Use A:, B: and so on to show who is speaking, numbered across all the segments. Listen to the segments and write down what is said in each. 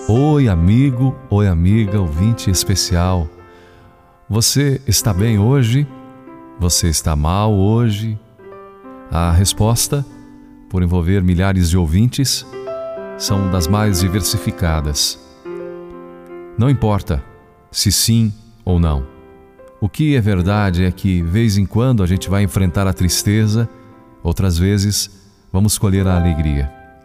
A: Oi, amigo, oi, amiga, ouvinte especial. Você está bem hoje? Você está mal hoje? A resposta, por envolver milhares de ouvintes, são das mais diversificadas. Não importa se sim ou não. O que é verdade é que, vez em quando, a gente vai enfrentar a tristeza, outras vezes, vamos colher a alegria.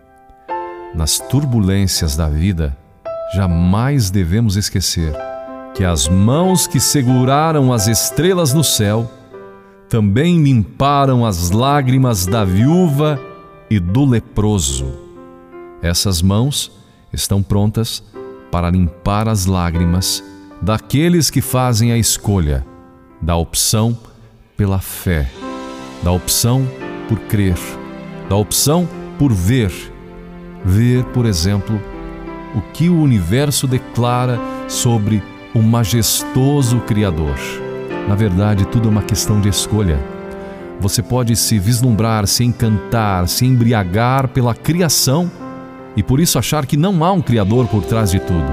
A: Nas turbulências da vida, jamais devemos esquecer que as mãos que seguraram as estrelas no céu também limparam as lágrimas da viúva e do leproso. Essas mãos estão prontas para limpar as lágrimas daqueles que fazem a escolha da opção pela fé, da opção por crer, da opção por ver. Ver, por exemplo, o que o universo declara sobre o majestoso Criador. Na verdade, tudo é uma questão de escolha. Você pode se vislumbrar, se encantar, se embriagar pela criação e por isso achar que não há um Criador por trás de tudo.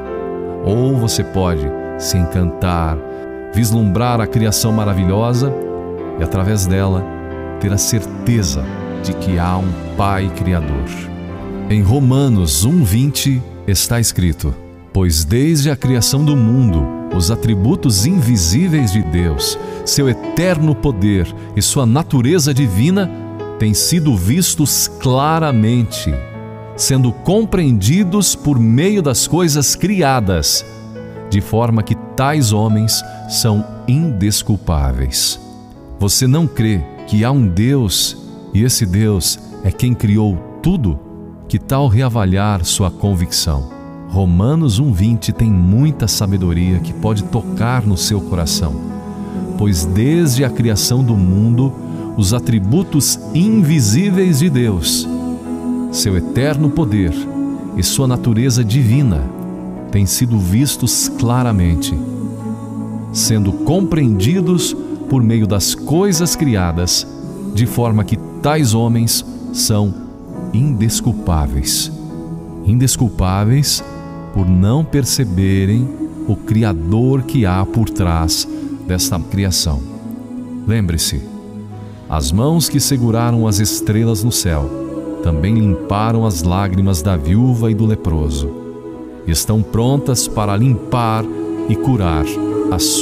A: Ou você pode se encantar, vislumbrar a criação maravilhosa e, através dela, ter a certeza de que há um Pai Criador. Em Romanos 1:20 está escrito: pois desde a criação do mundo, os atributos invisíveis de Deus, seu eterno poder e sua natureza divina têm sido vistos claramente, sendo compreendidos por meio das coisas criadas, de forma que tais homens são indesculpáveis. Você não crê que há um Deus e esse Deus é quem criou tudo? Que tal reavaliar sua convicção? Romanos 1:20 tem muita sabedoria que pode tocar no seu coração. Pois desde a criação do mundo, os atributos invisíveis de Deus, seu eterno poder e sua natureza divina têm sido vistos claramente, sendo compreendidos por meio das coisas criadas, de forma que tais homens são indesculpáveis. Indesculpáveis por não perceberem o Criador que há por trás desta criação. Lembre-se, as mãos que seguraram as estrelas no céu também limparam as lágrimas da viúva e do leproso. Estão prontas para limpar e curar a